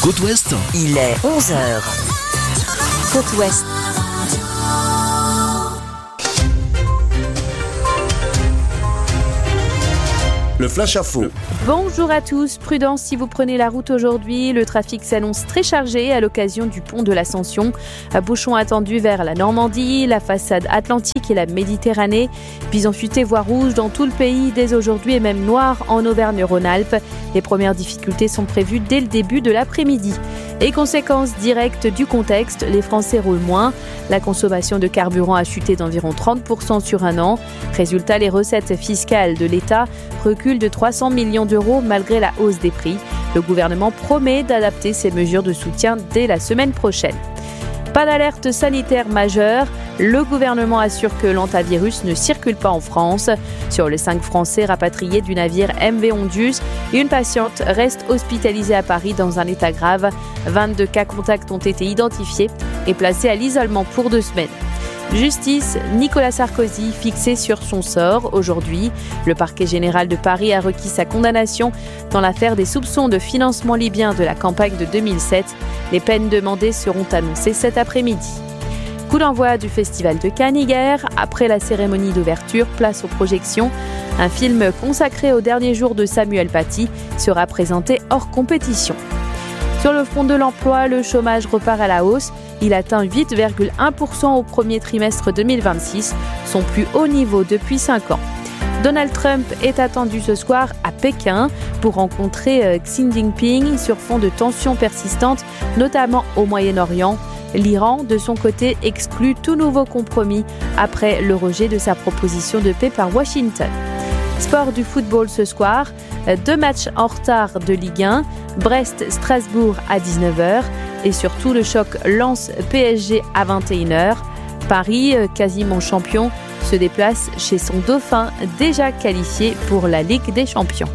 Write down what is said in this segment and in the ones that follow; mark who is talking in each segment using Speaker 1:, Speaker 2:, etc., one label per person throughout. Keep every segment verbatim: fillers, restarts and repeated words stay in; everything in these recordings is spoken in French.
Speaker 1: Côte Ouest.
Speaker 2: Il est onze heures. Côte Ouest.
Speaker 1: Le Flash Info.
Speaker 3: Bonjour à tous, prudence si vous prenez la route aujourd'hui. Le trafic s'annonce très chargé à l'occasion du pont de l'Ascension. Bouchons attendus vers la Normandie, la façade atlantique et la Méditerranée. Bison futé voire rouge dans tout le pays dès aujourd'hui et même noir en Auvergne-Rhône-Alpes. Les premières difficultés sont prévues dès le début de l'après-midi. Et conséquence directe du contexte, les Français roulent moins. La consommation de carburant a chuté d'environ trente pour cent sur un an. Résultat, les recettes fiscales de l'État reculent de trois cents millions d'euros malgré la hausse des prix. Le gouvernement promet d'adapter ses mesures de soutien dès la semaine prochaine. Pas d'alerte sanitaire majeure. Le gouvernement assure que l'hantavirus ne circule pas en France. Sur les cinq Français rapatriés du navire M V Ondius, une patiente reste hospitalisée à Paris dans un état grave. vingt-deux cas contacts ont été identifiés et placés à l'isolement pour deux semaines. Justice, Nicolas Sarkozy fixé sur son sort aujourd'hui. Le parquet général de Paris a requis sa condamnation dans l'affaire des soupçons de financement libyen de la campagne de deux mille sept. Les peines demandées seront annoncées cet après-midi. Coup d'envoi du Festival de Cannes hier. Après la cérémonie d'ouverture, place aux projections. Un film consacré au dernier jour de Samuel Paty sera présenté hors compétition. Sur le front de l'emploi, le chômage repart à la hausse. Il atteint huit virgule un pour cent au premier trimestre deux mille vingt-six, son plus haut niveau depuis cinq ans. Donald Trump est attendu ce soir à Pékin pour rencontrer Xi Jinping sur fond de tensions persistantes, notamment au Moyen-Orient. L'Iran, de son côté, exclut tout nouveau compromis après le rejet de sa proposition de paix par Washington. Sport du football ce soir, deux matchs en retard de Ligue un, Brest-Strasbourg à dix-neuf heures et surtout le choc Lens-P S G à vingt et une heures. Paris, quasiment champion, se déplace chez son dauphin déjà qualifié pour la Ligue des Champions.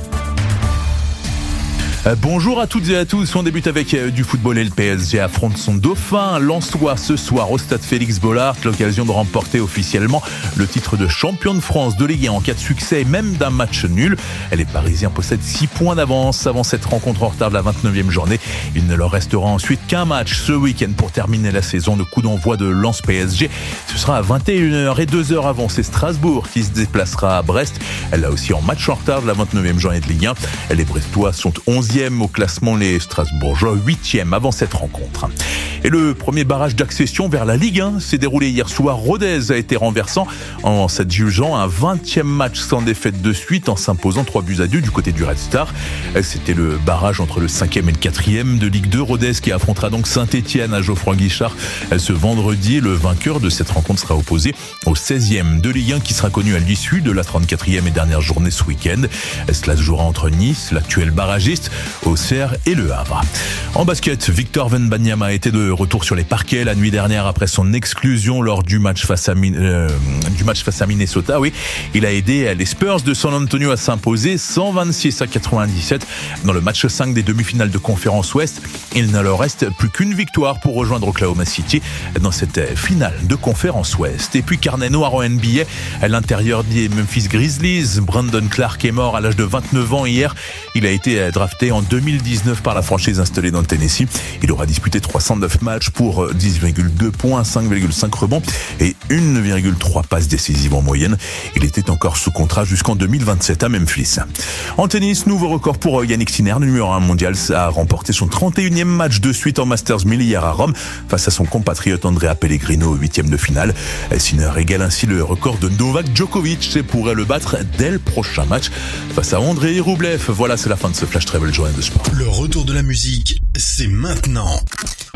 Speaker 4: Bonjour à toutes et à tous, on débute avec du football et le P S G affronte son dauphin lensois ce soir au stade Félix-Bollaert, l'occasion de remporter officiellement le titre de champion de France de Ligue un en cas de succès et même d'un match nul. Les Parisiens possèdent six points d'avance avant cette rencontre en retard de la vingt-neuvième journée. Il ne leur restera ensuite qu'un match ce week-end pour terminer la saison. Le coup d'envoi de Lens P S G, ce sera à vingt et une heures et deux heures avant, c'est Strasbourg qui se déplacera à Brest. Là aussi en match en retard de la vingt-neuvième journée de Ligue un. Les Brestois sont onzième au classement, les Strasbourgeois huitième avant cette rencontre. Et le premier barrage d'accession vers la Ligue un s'est déroulé hier soir. Rodez a été renversant en s'adjugeant un vingtième match sans défaite de suite en s'imposant trois buts à deux du côté du Red Star. C'était le barrage entre le cinquième et le quatrième de Ligue deux. Rodez qui affrontera donc Saint-Étienne à Geoffroy Guichard ce vendredi. Le vainqueur de cette rencontre sera opposé au seizième de Ligue un qui sera connu à l'issue de la trente-quatrième et dernière journée ce week-end. Cela se jouera entre Nice, l'actuel barragiste, Auxerre et Le Havre. En basket, Victor Wembanyama était de retour sur les parquets la nuit dernière après son exclusion lors du match face à, euh, du match face à Minnesota. Oui, il a aidé les Spurs de San Antonio à s'imposer cent vingt-six à quatre-vingt-dix-sept dans le match cinq des demi-finales de conférence Ouest. Il ne leur reste plus qu'une victoire pour rejoindre Oklahoma City dans cette finale de conférence Ouest. Et puis carnet noir en N B A, à l'intérieur des Memphis Grizzlies, Brandon Clark est mort à l'âge de vingt-neuf ans hier. Il a été drafté en deux mille dix-neuf par la franchise installée dans le Tennessee. Il aura disputé trois cent neuf matchs pour dix virgule deux points, cinq virgule cinq rebonds et une virgule trois passes décisives en moyenne. Il était encore sous contrat jusqu'en deux mille vingt-sept à Memphis. En tennis, nouveau record pour Yannick Sinner, numéro un mondial, a remporté son trente et unième match de suite en Masters mille hier à Rome face à son compatriote Andrea Pellegrino au huitième de finale. Sinner égale ainsi le record de Novak Djokovic et pourrait le battre dès le prochain match face à Andrei Rublev. Voilà, c'est la fin de ce Flash Travel Journée de Sport.
Speaker 1: Le retour de la musique, c'est maintenant.